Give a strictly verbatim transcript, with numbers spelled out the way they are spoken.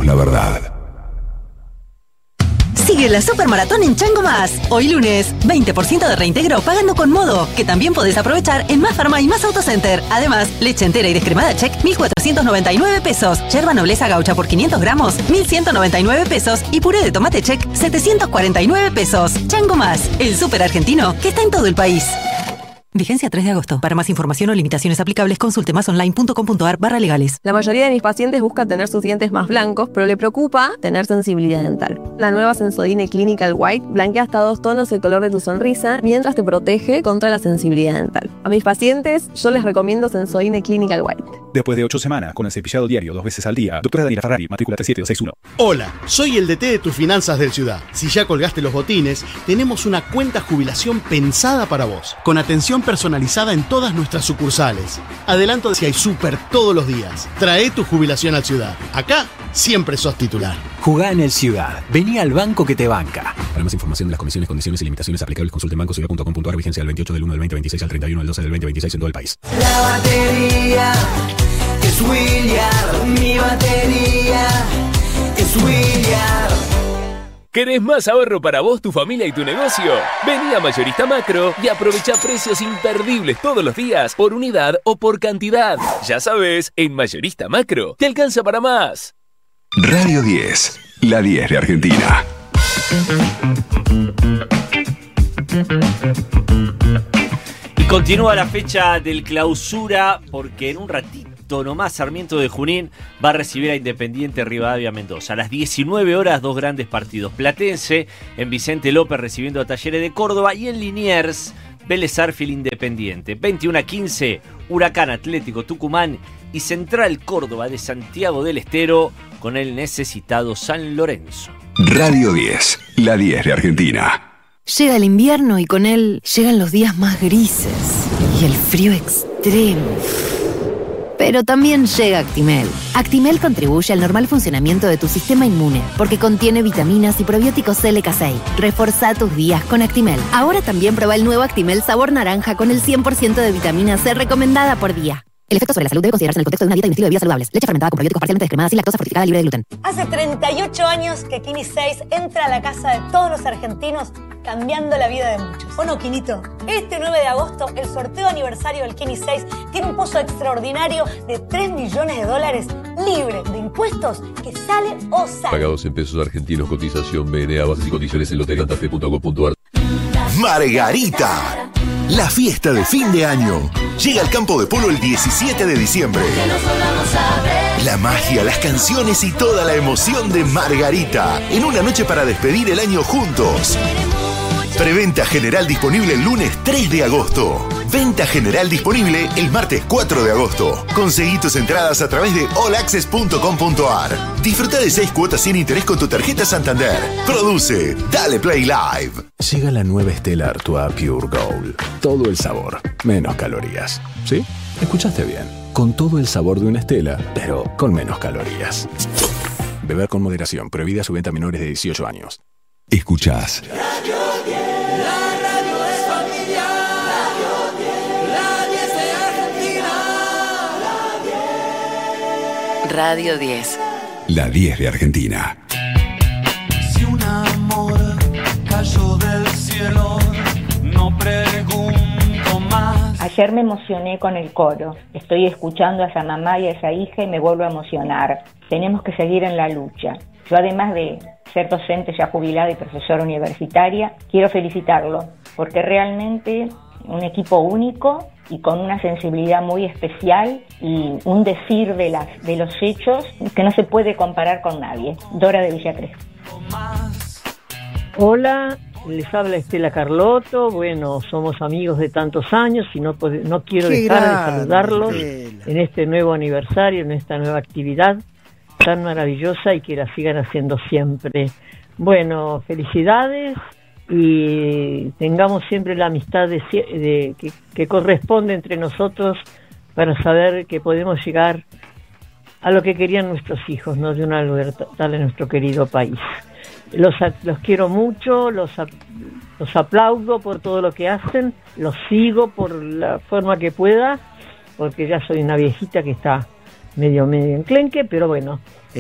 la verdad. Sigue la Supermaratón en Chango Más. Hoy lunes, veinte por ciento de reintegro pagando con Modo, que también podés aprovechar en Más Farma y Más Autocenter. Además, leche entera y descremada Check, mil cuatrocientos noventa y nueve pesos. Yerba Nobleza Gaucha por quinientos gramos, mil ciento noventa y nueve pesos. Y puré de tomate Check, setecientos cuarenta y nueve pesos. Chango Más, el súper argentino que está en todo el país. Vigencia tres de agosto. Para más información o limitaciones aplicables, consulte masonline.com.ar barra legales. La mayoría de mis pacientes buscan tener sus dientes más blancos, pero le preocupa tener sensibilidad dental. La nueva Sensodyne Clinical White blanquea hasta dos tonos el color de tu sonrisa, mientras te protege contra la sensibilidad dental. A mis pacientes, yo les recomiendo Sensodyne Clinical White. Después de ocho semanas, con el cepillado diario dos veces al día, doctora Daniela Ferrari, matrícula tres siete dos seis uno. Hola, soy el D T de tus finanzas del Ciudad. Si ya colgaste los botines, tenemos una cuenta jubilación pensada para vos, con atención personalizada en todas nuestras sucursales. Adelanto si hay súper todos los días. Trae tu jubilación al Ciudad. Acá siempre sos titular. Jugá en el Ciudad. Vení al banco que te banca. Para más información de las comisiones, condiciones y limitaciones aplicables, consulte en banco ciudad punto com punto a r. Vigencia del veintiocho del uno del veinte veintiséis al treinta y uno del doce del veinte veintiséis en todo el país. La batería es William. Mi batería es William. ¿Querés más ahorro para vos, tu familia y tu negocio? Vení a Mayorista Macro y aprovecha precios imperdibles todos los días, por unidad o por cantidad. Ya sabes, en Mayorista Macro te alcanza para más. Radio diez, la diez de Argentina. Y continúa la fecha del clausura, porque en un ratito nomás Sarmiento de Junín va a recibir a Independiente Rivadavia Mendoza. A las diecinueve horas, dos grandes partidos. Platense en Vicente López recibiendo a Talleres de Córdoba, y en Liniers, Vélez Sarsfield Independiente. veintiuno a quince, Huracán Atlético Tucumán y Central Córdoba de Santiago del Estero con el necesitado San Lorenzo. Radio diez, la diez de Argentina. Llega el invierno y con él llegan los días más grises y el frío extremo. Pero también llega Actimel. Actimel contribuye al normal funcionamiento de tu sistema inmune porque contiene vitaminas y probióticos L K seis. Reforzá tus días con Actimel. Ahora también prueba el nuevo Actimel sabor naranja con el cien por ciento de vitamina C recomendada por día. El efecto sobre la salud debe considerarse en el contexto de una dieta y un estilo de vida saludables. Leche fermentada con probióticos parcialmente descremadas, sin lactosa, fortificada, libre de gluten. Hace treinta y ocho años que Kini seis entra a la casa de todos los argentinos, cambiando la vida de muchos. ¿O no, Quinito? Este nueve de agosto, el sorteo aniversario del Kini seis tiene un pozo extraordinario de tres millones de dólares libre de impuestos que sale o sale. Pagados en pesos argentinos, cotización B N A, bases y condiciones en lotería santa fe punto com punto a r. Margarita, la fiesta de fin de año. Llega al campo de polo el diecisiete de diciembre. La magia, las canciones y toda la emoción de Margarita en una noche para despedir el año juntos. Preventa general disponible el lunes tres de agosto. Venta general disponible el martes cuatro de agosto. Conseguí tus entradas a través de all access punto com punto a r. Disfruta de seis cuotas sin interés con tu tarjeta Santander. Produce Dale Play Live. Llega la nueva Stella Artois Pure Gold. Todo el sabor, menos calorías. ¿Sí? Escuchaste bien. Con todo el sabor de una Stella, pero con menos calorías. Beber con moderación. Prohibida su venta a menores de dieciocho años. Escuchás Radio diez. la diez de Argentina. Si un amor cayó del cielo, no pregunto más. Ayer me emocioné con el coro. Estoy escuchando a esa mamá y a esa hija y me vuelvo a emocionar. Tenemos que seguir en la lucha. Yo, además de ser docente ya jubilada y profesora universitaria, quiero felicitarlo porque realmente un equipo único y con una sensibilidad muy especial y un decir de, las, de los hechos que no se puede comparar con nadie. Dora de Villa Crespo. Hola, les habla Estela Carlotto. Bueno, somos amigos de tantos años y no, no quiero Qué dejar grande, de saludarlos Estela. En este nuevo aniversario, en esta nueva actividad tan maravillosa y que la sigan haciendo siempre. Bueno, felicidades. Y tengamos siempre la amistad de, de, que, que corresponde entre nosotros para saber que podemos llegar a lo que querían nuestros hijos, ¿no? De una libertad en nuestro querido país. Los, los quiero mucho, los, los aplaudo por todo lo que hacen, los sigo por la forma que pueda, porque ya soy una viejita que está medio medio enclenque, pero bueno,